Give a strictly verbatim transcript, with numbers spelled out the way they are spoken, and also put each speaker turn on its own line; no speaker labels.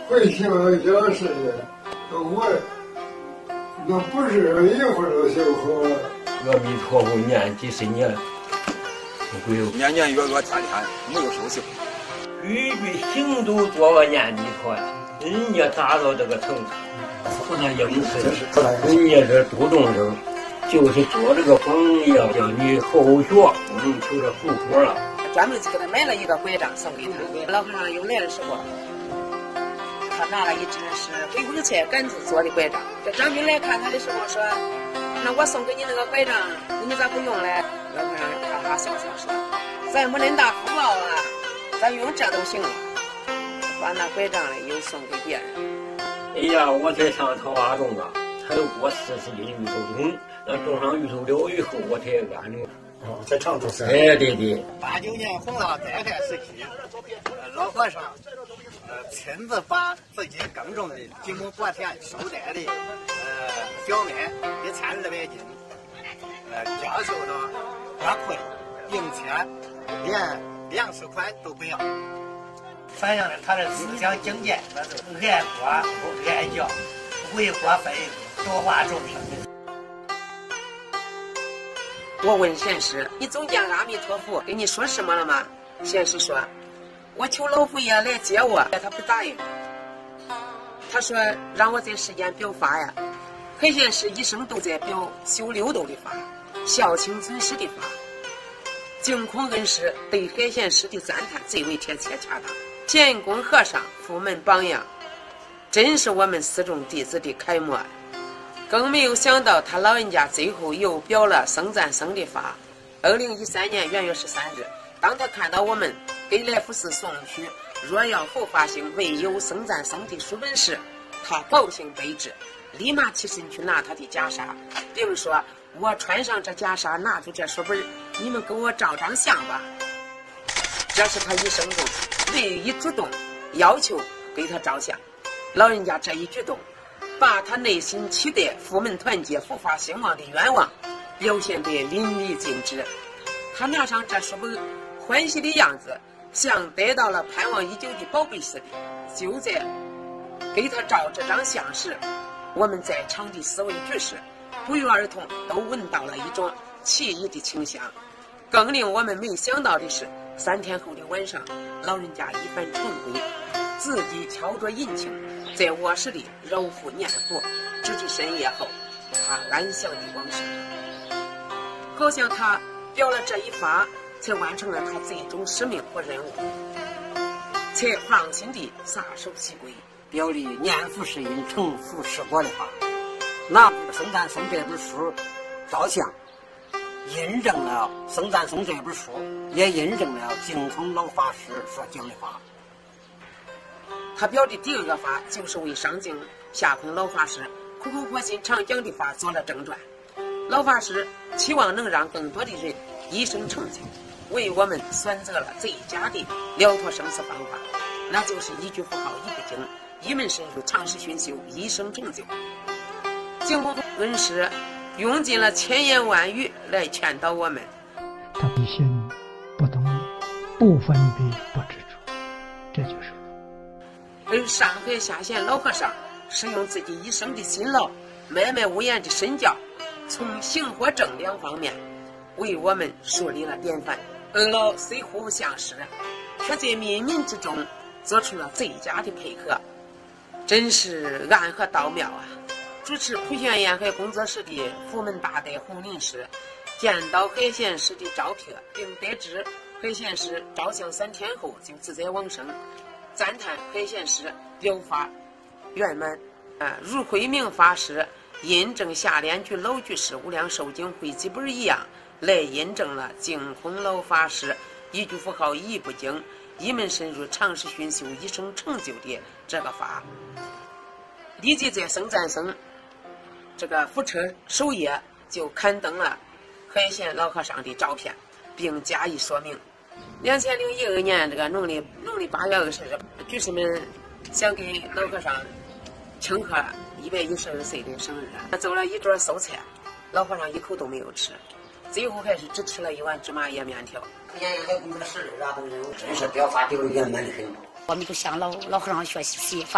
回乡乡试的，我那不是一会儿就行好了。
阿弥陀佛，念几十年，不会
年年月月天天没有休息。
句句行都做个念弥陀，人家达到这个程度，不能应试，人家这杜仲生就是做这个榜样，叫你后学不能求这富果了。
专门给他买了一个拐杖送给他。老和尚又来的时候，他拿了一只是回光菜杆子做的拐杖。这张兵来看他的时候说：“那我送给你那个拐杖，你咋不用嘞？”老和尚哈哈笑笑说：“咱没恁大福报啊，咱用这都行了。”把那拐杖嘞又送给别人。
哎呀，我才上桃花种啊，才过四十斤芋头种，那种上芋头了以后，我才安的。
哦，在常州是。
哎，对对。
八九年洪涝灾害时期，老和尚呃亲自把自己耕种的几亩薄田收摘的呃小麦一千二百斤，呃交收到花库里，并且连粮食款都不要。反映了他的思想境界，那是爱国不爱教，为国分多化众生。
我问贤师：“你总见阿弥陀佛跟你说什么了吗？”贤师说：“我求老佛爷来接我，他不答应。他说让我在世间表法呀。海贤师一生都在表修六度的法，孝亲尊师的法。净空恩师对海贤师的赞叹最为贴切恰当。建功和尚佛门榜样，真是我们四众弟子的楷模。更没有想到他老人家最后又表了僧赞僧的法。二零一三年元月十三日，当他看到我们给来福寺送去若要佛法兴唯有僧赞僧的书本时，他高兴悲之，立马起身去拿他的袈裟，并说：“我穿上这袈裟，拿出这书本，你们给我照张相吧。”这是他一生中唯一主动要求给他照相。老人家这一举动，把他内心期待佛门团结、佛法兴旺的愿望表现得淋漓尽致。他拿上这书本，欢喜的样子像得到了盼望已久的宝贝似的。就在给他照这张相时，我们在场的四位居士不约而同都闻到了一种奇异的清香。更令我们没想到的是，三天后的晚上，老人家一番晨归，自己敲着引磬，在卧室里揉腹念佛，直至深夜后，他安详地往生。好像他表了这一法，才完成了他最终使命和任务，才放心地撒手西归，
表里念佛是因，成佛是果的法。拿《僧赞僧》这本书照相，印证了《僧赞僧》这本书，也印证了净空老法师所讲的法。
他表的第二个法，就是为上净下空老法师苦口婆心常讲的法做了正传。老法师期望能让更多的人一生成就，为我们选择了最佳的了脱生死方法，那就是一句佛号一部经，一门深入，长时熏修，一生成就。净空恩师用尽了千言万语来劝导我们。
他不信不动不分别不执着，这就是
而上海下县老和尚是用自己一生的辛劳，脉脉无言的身教，从行和正两方面为我们树立了典范。二老虽互不相识，却在冥冥之中做出了最佳的配合，真是暗合道妙啊！主持普贤沿海工作室的佛门大德洪林师见到海贤师的照片，并得知海贤师照相三天后就自在往生，赞叹海贤师表法圆满。啊，如慧明法师印证下联居老居士无量寿经汇集本一样，来印证了净空老法师一句佛号一部经，一门深入，长时熏修，一生成就的这个法。立即在僧赞僧这个佛车首页就刊登了海贤老和尚的照片，并加以说明。两千零一二年这个农历农历八月二十日，居士们想给老和尚庆贺一百一十二岁的生日，做了一桌素菜，老和尚一口都没有吃，最后还是只吃了一碗芝麻叶面条。
沿海工作室啊，都真是表法丢的圆满的很。
我们就向老老和尚学习法。